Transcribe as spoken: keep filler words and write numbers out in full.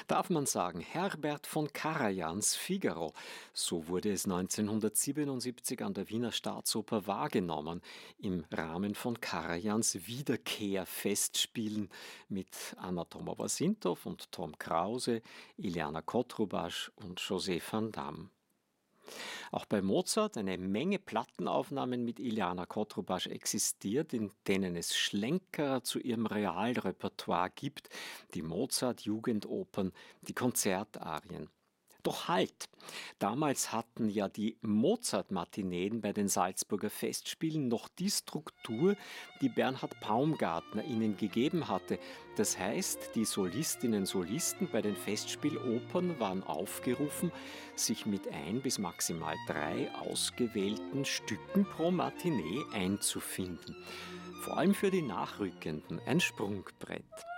Darf man sagen, Herbert von Karajans Figaro. So wurde es neunzehnhundertsiebenundsiebzig an der Wiener Staatsoper wahrgenommen, im Rahmen von Karajans Wiederkehrfestspielen mit Anna Tomova-Sintow und Tom Krause, Iliana Kotrubasch und José van Damme. Auch bei Mozart eine Menge Plattenaufnahmen mit Iliana Kotrubasch existiert, in denen es Schlenkerer zu ihrem Realrepertoire gibt, die Mozart-Jugendopern, die Konzertarien. Doch halt! Damals hatten ja die Mozart-Matineen bei den Salzburger Festspielen noch die Struktur, die Bernhard Paumgartner ihnen gegeben hatte. Das heißt, die Solistinnen und Solisten bei den Festspielopern waren aufgerufen, sich mit ein bis maximal drei ausgewählten Stücken pro Matinee einzufinden. Vor allem für die Nachrückenden ein Sprungbrett.